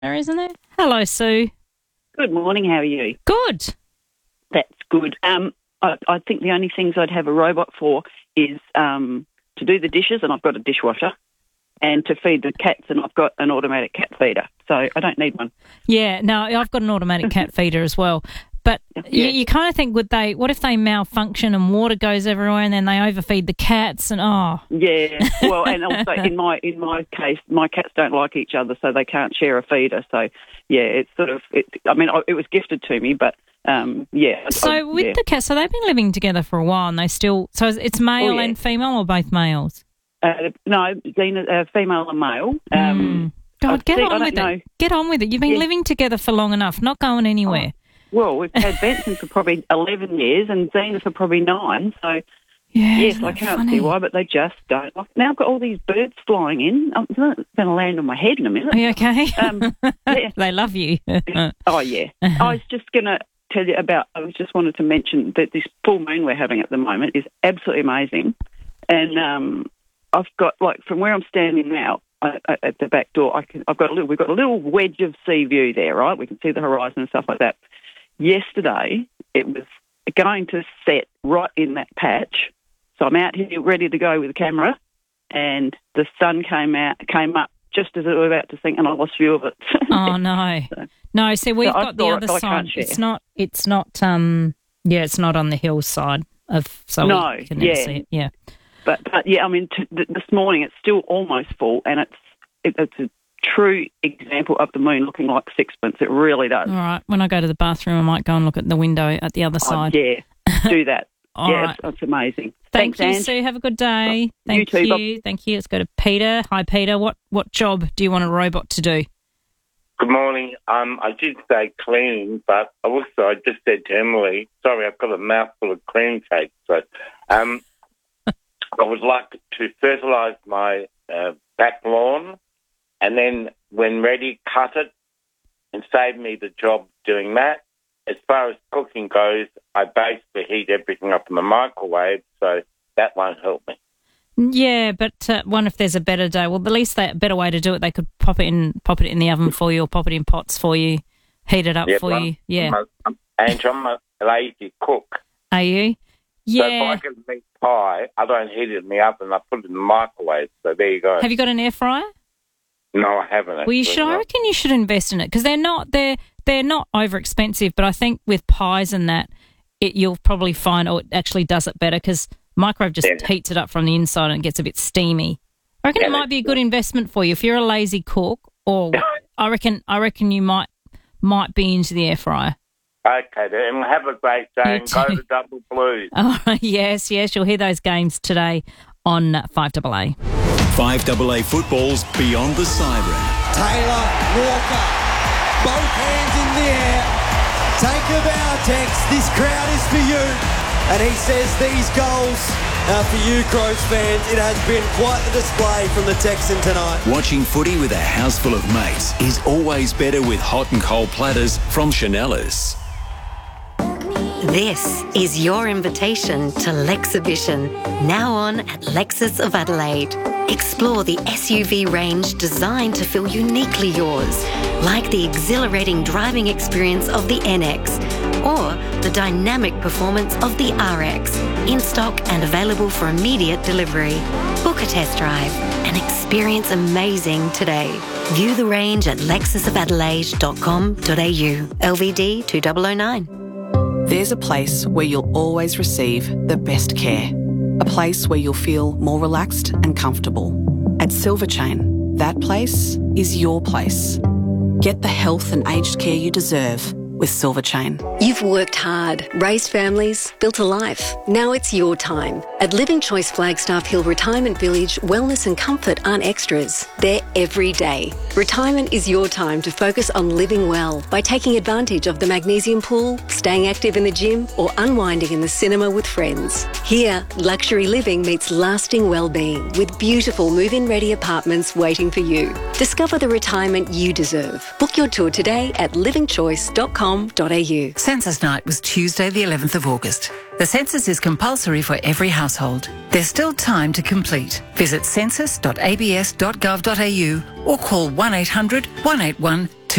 isn't it? Hello, Sue. Good morning. How are you? Good. That's good. I think the only things I'd have a robot for is to do the dishes, and I've got a dishwasher, and to feed the cats, and I've got an automatic cat feeder. So I don't need one. Yeah, no, I've got an automatic cat feeder as well. But you kind of think, what if they malfunction and water goes everywhere and then they overfeed the cats and Yeah, well, and also in my case, my cats don't like each other, so they can't share a feeder. So, yeah, it's sort of, it was gifted to me, but yeah. So with the cats, so they've been living together for a while and they still, so it's male and female or both males? No, Zena, female and male. God, get on with it. Get on with it. You've been living together for long enough, not going anywhere. Well, we've had Benson for probably 11 years and Zena for probably 9, so yes, I can't see why, but they just don't. Now I've got all these birds flying in. I'm going to land on my head in a minute. Are you okay? Yeah. They love you. Oh, yeah. I was just going to tell you just wanted to mention that this full moon we're having at the moment is absolutely amazing. And I've got, from where I'm standing now, at the back door, we've got a little wedge of sea view there, right? We can see the horizon and stuff like that. Yesterday, it was going to set right in that patch. So I'm out here ready to go with the camera, and the sun came up just as it was about to sink, and I lost view of it. Oh no, no. So we've got the other side. It's not. It's not on the hillside so we can never see it. Yeah. But yeah, I mean, this morning it's still almost full, and it's a true example of the moon looking like sixpence. It really does. All right. When I go to the bathroom, I might go and look at the window at the other side. Yeah, do that. Right. It's amazing. Thank you, Ange. Sue. Have a good day. You too, Bob. Thank you. Let's go to Peter. Hi, Peter. What job do you want a robot to do? Good morning. I did say cleaning, but also I just said to Emily, sorry, I've got a mouthful of cream cake, so I would like to fertilise my back lawn, and then when ready, cut it and save me the job doing that. As far as cooking goes, I basically heat everything up in the microwave, so that won't help me. Yeah, but one if there's a better day. Well, at least a better way to do it, they could pop it in the oven for you, or pop it in pots for you, heat it up for you. Yeah. I'm a lazy cook. Are you? Yeah. So if I get a meat pie, I don't heat it in the oven. I put it in the microwave. So there you go. Have you got an air fryer? No, I haven't. Well, you should. I reckon you should invest in it because they're not over expensive. But I think with pies and that, you'll probably find it actually does it better because microwave just heats it up from the inside and it gets a bit steamy. I reckon it might be a good investment for you if you're a lazy cook. Or I reckon you might be into the air fryer. Okay, then. Have a great day and go to Double Blues. Oh, yes. You'll hear those games today on 5AA. 5AA football's Beyond the Siren. Taylor Walker, both hands in the air. Take a bow, Tex. This crowd is for you. And he says these goals are for you, Crows fans. It has been quite the display from the Texan tonight. Watching footy with a house full of mates is always better with hot and cold platters from Chanellas. This is your invitation to Lexhibition, now on at Lexus of Adelaide. Explore the SUV range designed to feel uniquely yours, like the exhilarating driving experience of the NX or the dynamic performance of the RX, in stock and available for immediate delivery. Book a test drive and experience amazing today. View the range at lexusofadelaide.com.au. LVD 2009. There's a place where you'll always receive the best care. A place where you'll feel more relaxed and comfortable. At Silver Chain, that place is your place. Get the health and aged care you deserve with Silver Chain. You've worked hard, raised families, built a life. Now it's your time. At Living Choice Flagstaff Hill Retirement Village, wellness and comfort aren't extras. They're every day. Retirement is your time to focus on living well by taking advantage of the magnesium pool, staying active in the gym, or unwinding in the cinema with friends. Here, luxury living meets lasting well-being with beautiful move-in ready apartments waiting for you. Discover the retirement you deserve. Book your tour today at livingchoice.com. Census night was Tuesday the 11th of August. The census is compulsory for every household. There's still time to complete. Visit census.abs.gov.au or call 1800 181